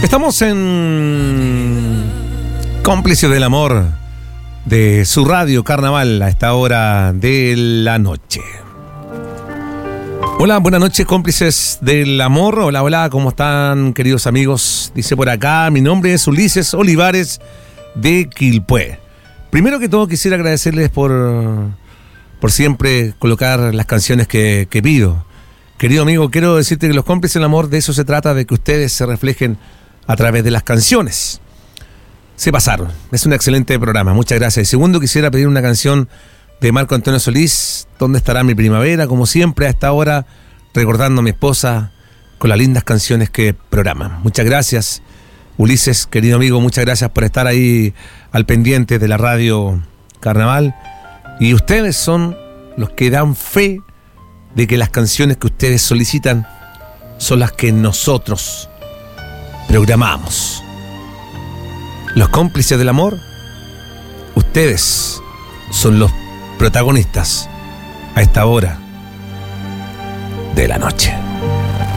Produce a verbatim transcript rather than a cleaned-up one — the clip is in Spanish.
Estamos en Cómplices del Amor de su radio Carnaval a esta hora de la noche. Hola, buenas noches, cómplices del amor. Hola, hola, ¿cómo están, queridos amigos? Dice por acá, mi nombre es Ulises Olivares de Quilpué. Primero que todo quisiera agradecerles por, por siempre colocar las canciones que, que pido. Querido amigo, quiero decirte que los cómplices del amor, de eso se trata, de que ustedes se reflejen a través de las canciones. Se pasaron, es un excelente programa, muchas gracias. Y segundo, quisiera pedir una canción de Marco Antonio Solís, ¿Dónde estará mi primavera? Como siempre a esta hora, recordando a mi esposa con las lindas canciones que programan. Muchas gracias, Ulises, querido amigo, muchas gracias por estar ahí al pendiente de la radio Carnaval. Y ustedes son los que dan fe de que las canciones que ustedes solicitan son las que nosotros programamos. Los cómplices del amor, ustedes son los protagonistas a esta hora de la noche.